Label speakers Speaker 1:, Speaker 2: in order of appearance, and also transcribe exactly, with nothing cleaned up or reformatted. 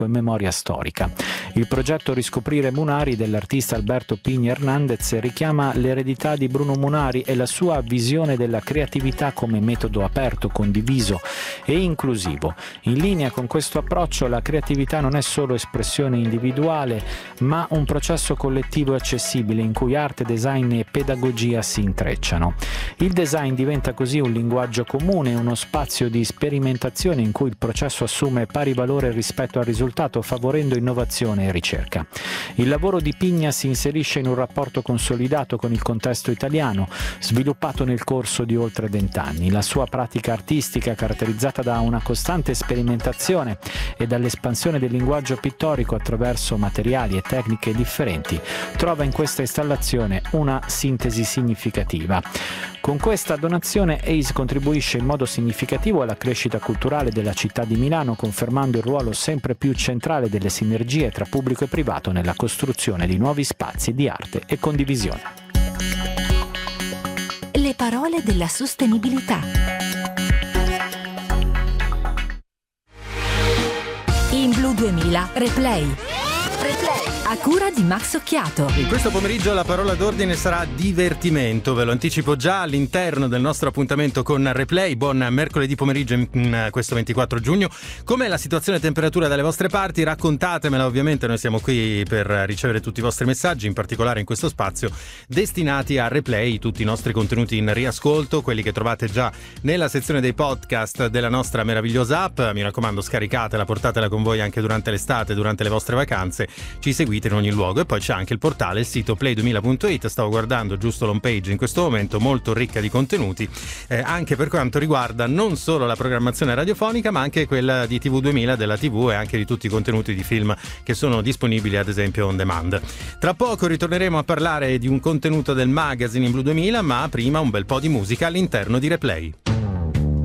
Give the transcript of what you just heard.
Speaker 1: e memoria storica. Il progetto Riscoprire Munari dell'artista Alberto Pigna Hernandez richiama l'eredità di Bruno Munari e la sua visione della creatività come metodo aperto, condiviso e inclusivo. In linea con questo approccio, la creatività non è solo espressione individuale, ma un processo collettivo e accessibile in cui arte, design e pedagogia si intrecciano. Il design diventa così un linguaggio comune, uno spazio di sperimentazione in cui il processo assume pari valore rispetto al risultato, favorendo innovazione e ricerca. Il lavoro di Pigna si inserisce in un rapporto consolidato con il contesto italiano, sviluppato nel corso di oltre vent'anni. La sua pratica artistica, caratterizzata da una costante sperimentazione e dall'espansione del linguaggio pittorico attraverso materiali e tecniche differenti, trova in questa installazione una sintesi significativa. Con questa donazione A C E contribuisce in modo significativo alla crescita culturale della città di Milano, confermando il ruolo sempre più centrale delle sinergie tra pubblico e privato nella costruzione di nuovi spazi di arte e condivisione.
Speaker 2: Le parole della sostenibilità. In Blu duemila Replay. Replay. A cura di Max Occhiato.
Speaker 3: In questo pomeriggio la parola d'ordine sarà divertimento, ve lo anticipo già all'interno del nostro appuntamento con Replay. Buon mercoledì pomeriggio in questo ventiquattro giugno. Com'è la situazione e temperatura dalle vostre parti? Raccontatemela, ovviamente noi siamo qui per ricevere tutti i vostri messaggi, in particolare in questo spazio destinati a Replay, tutti i nostri contenuti in riascolto, quelli che trovate già nella sezione dei podcast della nostra meravigliosa app. Mi raccomando, scaricatela, portatela con voi anche durante l'estate, durante le vostre vacanze, ci seguite in ogni luogo. E poi c'è anche il portale, il sito play duemila punto it. Stavo guardando giusto l'home page in questo momento, molto ricca di contenuti, eh, anche per quanto riguarda non solo la programmazione radiofonica, ma anche quella di T V duemila, della T V, e anche di tutti i contenuti di film che sono disponibili ad esempio on demand. Tra poco ritorneremo a parlare di un contenuto del magazine in Blu duemila, ma prima un bel po' di musica all'interno di Replay.